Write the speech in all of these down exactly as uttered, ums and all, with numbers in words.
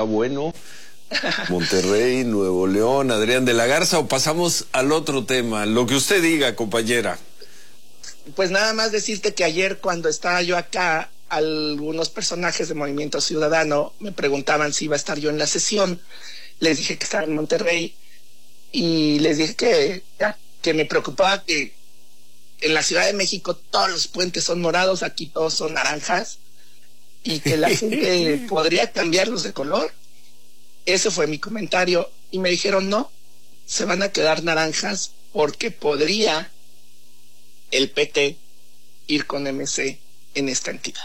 bueno. Monterrey, Nuevo León, Adrián de la Garza, o pasamos al otro tema, lo que usted diga, compañera. Pues nada más decirte que ayer cuando estaba yo acá, algunos personajes de Movimiento Ciudadano me preguntaban si iba a estar yo en la sesión. Les dije que estaba en Monterrey y les dije que, que me preocupaba que en la Ciudad de México todos los puentes son morados, aquí todos son naranjas, y que la gente podría cambiarlos de color. Ese fue mi comentario y me dijeron no, se van a quedar naranjas porque podría el P T ir con M C en esta entidad.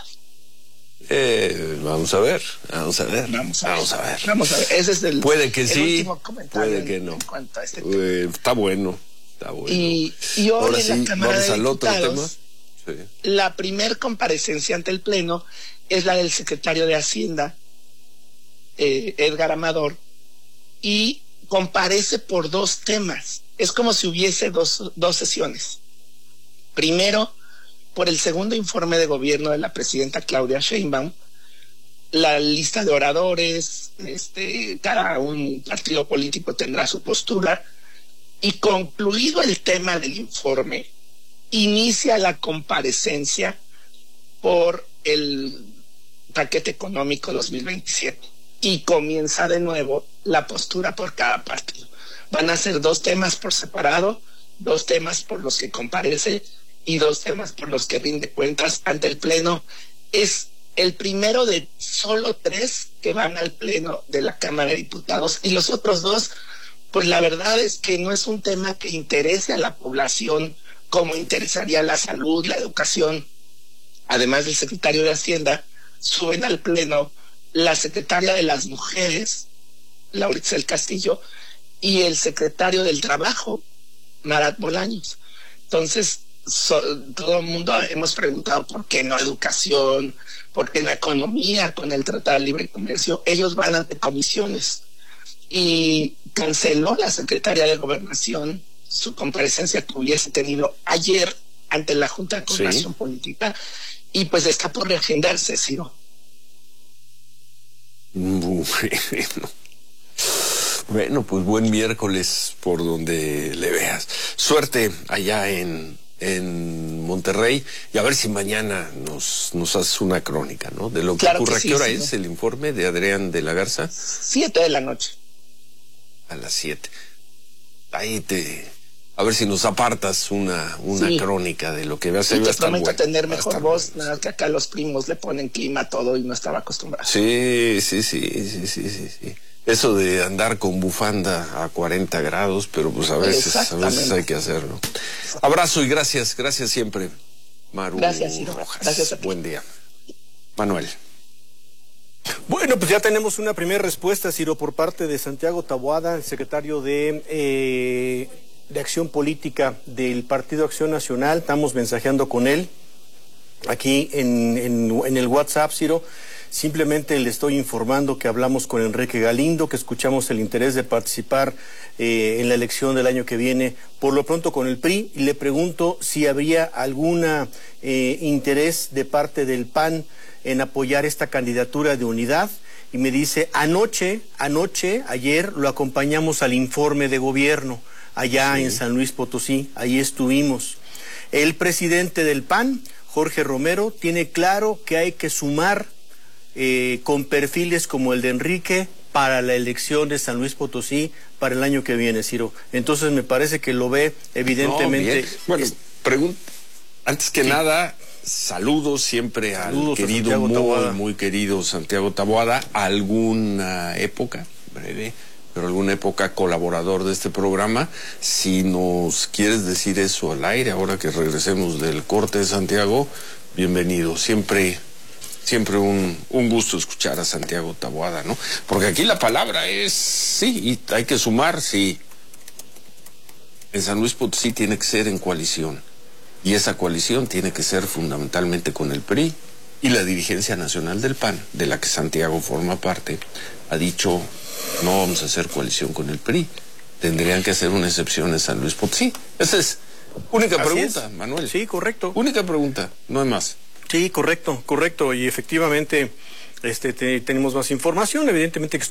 Eh, vamos a ver, vamos a ver, vamos a ver, vamos a ver. Vamos a ver. Ese es el, puede que el sí, último comentario puede que en, no. En cuanto a este tema. Eh, está bueno, está bueno. Y, y hoy Ahora en sí, la Cámara vamos de al otro Diputados, tema. Sí. La primer comparecencia ante el Pleno es la del secretario de Hacienda, eh, Edgar Amador, y comparece por dos temas. Es como si hubiese dos, dos sesiones. Primero, por el segundo informe de gobierno de la presidenta Claudia Sheinbaum, la lista de oradores, este, cada un partido político tendrá su postura, y concluido el tema del informe, inicia la comparecencia por el paquete económico dos mil veintisiete y comienza de nuevo la postura por cada partido. Van a ser dos temas por separado, dos temas por los que comparece y dos temas por los que rinde cuentas ante el Pleno. Es el primero de solo tres que van al Pleno de la Cámara de Diputados, y los otros dos, pues la verdad es que no es un tema que interese a la población como interesaría la salud, la educación. Además del secretario de Hacienda, suben al Pleno la secretaria de las Mujeres, Lauritzel Castillo, y el secretario del Trabajo, Marat Bolaños. Entonces, so, todo el mundo hemos preguntado por qué no educación, por qué no economía con el Tratado de Libre Comercio. Ellos van ante comisiones. Y canceló la secretaria de Gobernación su comparecencia que hubiese tenido ayer ante la Junta de Coordinación sí. Política, y pues está por reagendarse, Ciro. Bueno. Bueno, pues buen miércoles por donde le veas. Suerte allá en, en Monterrey, y a ver si mañana nos, nos haces una crónica, ¿no? De lo que claro ocurra. Que sí, ¿Qué hora sí, es ¿no? el informe de Adrián de la Garza? Siete de la noche. A las siete. Ahí te... A ver si nos apartas una, una sí. crónica de lo que veas. Sí, te prometo bueno, tener mejor voz, bueno. Nada que acá los primos le ponen clima a todo y no estaba acostumbrado. Sí, sí, sí, sí, sí, sí, sí. Eso de andar con bufanda a cuarenta grados, pero pues a veces, a veces hay que hacerlo. Abrazo y gracias, gracias siempre, Maru Gracias, Ciro. Rojas. Gracias a ti. Buen día. Manuel. Bueno, pues ya tenemos una primera respuesta, Ciro, por parte de Santiago Taboada, el secretario de, eh, de Acción Política del Partido Acción Nacional. Estamos mensajeando con él aquí en, en, en el WhatsApp, Ciro. Simplemente le estoy informando que hablamos con Enrique Galindo, que escuchamos el interés de participar eh, en la elección del año que viene, por lo pronto con el P R I, y le pregunto si habría alguna eh, interés de parte del P A N en apoyar esta candidatura de unidad, y me dice, anoche, anoche, ayer lo acompañamos al informe de gobierno, allá sí. en San Luis Potosí, ahí estuvimos. El presidente del P A N, Jorge Romero, tiene claro que hay que sumar Eh, con perfiles como el de Enrique para la elección de San Luis Potosí para el año que viene, Ciro. Entonces me parece que lo ve evidentemente. No, bueno, es... pregunta, antes que sí. nada, saludos siempre saludos al querido, muy, Taboada. muy querido Santiago Taboada, alguna época, breve, pero alguna época colaborador de este programa. Si nos quieres decir eso al aire, ahora que regresemos del corte de Santiago, bienvenido. Siempre... Siempre un, un gusto escuchar a Santiago Taboada, ¿no? Porque aquí la palabra es sí, y hay que sumar, sí. En San Luis Potosí tiene que ser en coalición. Y esa coalición tiene que ser fundamentalmente con el P R I. Y la dirigencia nacional del P A N, de la que Santiago forma parte, ha dicho, no vamos a hacer coalición con el P R I. Tendrían que hacer una excepción en San Luis Potosí. Esa es única Así pregunta, es. Manuel. Sí, correcto. Única pregunta, no hay más. Sí, correcto, correcto, y efectivamente este te, tenemos más información, evidentemente que